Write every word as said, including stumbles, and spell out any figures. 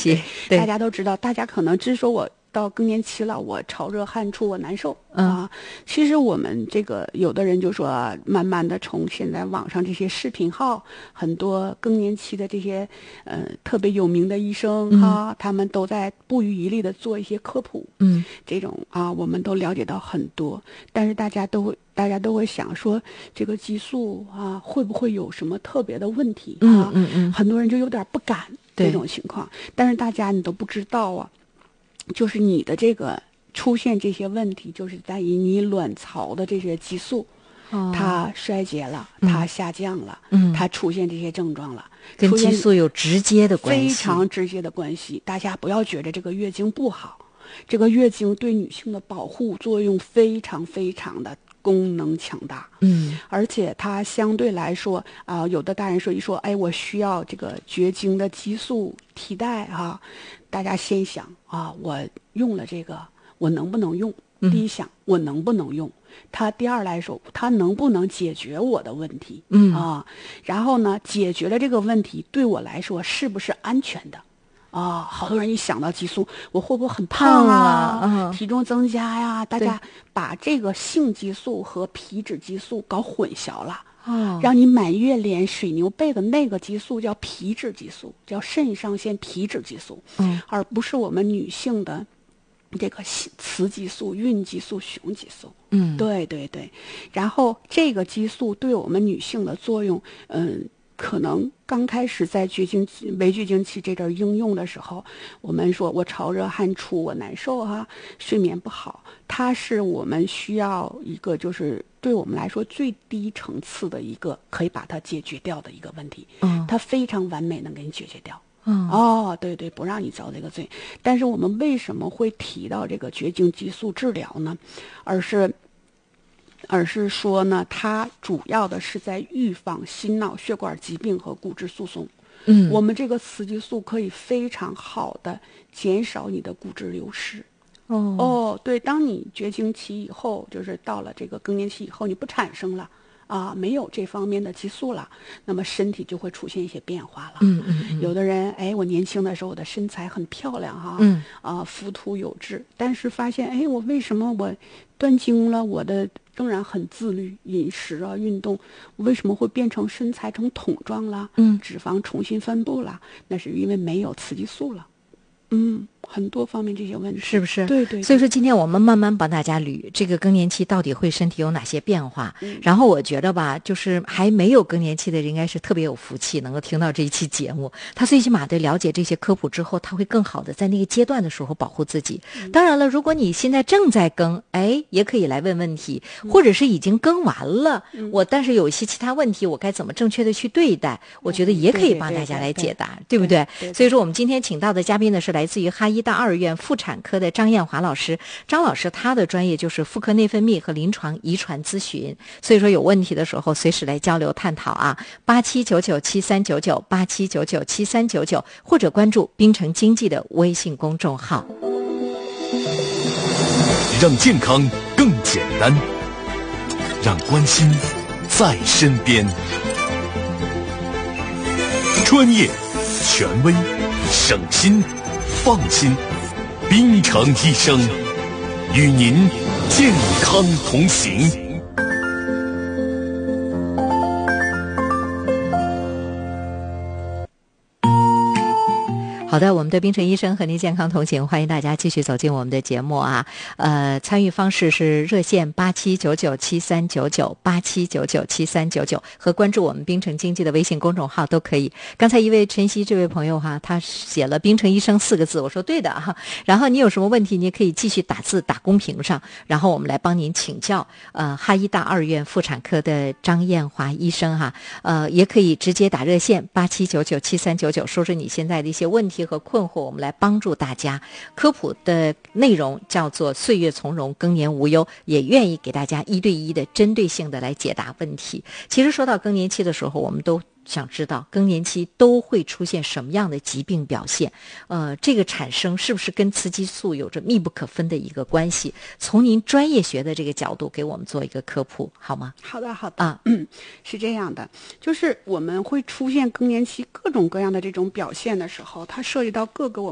期，对， 大家都知道，大家可能只说我到更年期了，我潮热汗出，我难受、嗯、啊。其实我们这个有的人就说、啊，慢慢的从现在网上这些视频号，很多更年期的这些呃特别有名的医生哈、嗯，他们都在不遗余力的做一些科普， 嗯， 这种啊，我们都了解到很多，但是大家都会大家都会想说，这个激素啊会不会有什么特别的问题啊？ 嗯嗯嗯， 很多人就有点不敢这种情况，但是大家你都不知道啊。就是你的这个出现这些问题，就是在于你卵巢的这些激素，哦、它衰竭了，它下降了，嗯，它出现这些症状了， 跟激素有直接的关系， 非常直接的关系。大家不要觉得这个月经不好，这个月经对女性的保护作用非常非常的功能强大， 嗯， 而且它相对来说啊、呃，有的大人说一说，哎，我需要这个绝经的激素替代哈、啊。大家先想啊，我用了这个，我能不能用？第一想，我能不能用？它第二来说，它能不能解决我的问题？ 嗯啊，然后呢，解决了这个问题，对我来说是不是安全的？啊，好多人一想到激素，我会不会很胖啊？ 胖体重增加呀？大家把这个性激素和皮质激素搞混淆了。 哦， 让你满月脸、水牛背的那个激素叫皮质激素，叫肾上腺皮质激素， 嗯， 而不是我们女性的这个雌激素、孕激素、雄激素。 嗯， 对对对。然后这个激素对我们女性的作用，嗯。可能刚开始在绝经期、围绝经期这阵应用的时候，我们说我潮热汗出，我难受哈、啊，睡眠不好，它是我们需要一个就是对我们来说最低层次的一个可以把它解决掉的一个问题。 嗯， 它非常完美能给你解决掉。 嗯， 哦，对对，不让你遭这个罪。但是我们为什么会提到这个绝经激素治疗呢？而是。而是说呢，它主要的是在预防心脑血管疾病和骨质疏松。 嗯， 我们这个雌激素可以非常好的减少你的骨质流失。 哦哦，对，当你绝经期以后，就是到了这个更年期以后，你不产生了啊，没有这方面的激素了，那么身体就会出现一些变化了。 嗯嗯嗯， 有的人，哎，我年轻的时候我的身材很漂亮哈， 嗯啊，浮凸有致，但是发现，哎，我为什么我断经了，我的仍然很自律，饮食啊，运动，我为什么会变成身材成桶状了？ 嗯， 脂肪重新分布了，那是因为没有雌激素了。嗯，很多方面这些问题是不是？ 对 对, 对。 所以说，今天我们慢慢帮大家捋这个更年期到底会身体有哪些变化。 嗯、 然后我觉得吧，就是还没有更年期的人，应该是特别有福气，能够听到这一期节目。他最起码的了解这些科普之后，他会更好的在那个阶段的时候保护自己。嗯、当然了，如果你现在正在更，哎，也可以来问问题， 嗯、 或者是已经更完了， 嗯、 我但是有一些其他问题，我该怎么正确的去对待？我觉得也可以帮大家来解答， 嗯、 对, 对, 对, 对, 对不对? 对, 对, 对。 所以说，我们今天请到的嘉宾呢是来自于哈医大二院妇产科的张艳华老师。张老师他的专业就是妇科内分泌和临床遗传咨询，所以说有问题的时候随时来交流探讨啊。八七九九七三九九八七九九七三九九，或者关注滨城经济的微信公众号。 让健康更简单，让关心在身边。专业、权威、省心、放心，滨城医生与您健康同行。 好的，我们的滨城医生和您健康同行，欢迎大家继续走进我们的节目啊。呃，参与方式是热线八七九九七三九九八七九九七三九九，和关注我们滨城经济的微信公众号都可以。刚才一位晨曦这位朋友哈，他写了滨城医生四个字，我说对的哈。然后你有什么问题，你可以继续打字打公屏上，然后我们来帮您请教。呃，哈医大二院妇产科的张艳华医生哈，呃，也可以直接打热线八七九九七三九九，说说你现在的一些问题和困惑，我们来帮助大家。科普的内容叫做岁月从容，更年无忧，也愿意给大家一对一的针对性的来解答问题。其实说到更年期的时候，我们都想知道更年期都会出现什么样的疾病表现，呃，这个产生是不是跟雌激素有着密不可分的一个关系？从您专业学的这个角度给我们做一个科普好吗？ 好的好的啊， 嗯，是这样的，就是我们会出现更年期各种各样的这种表现的时候，它涉及到各个我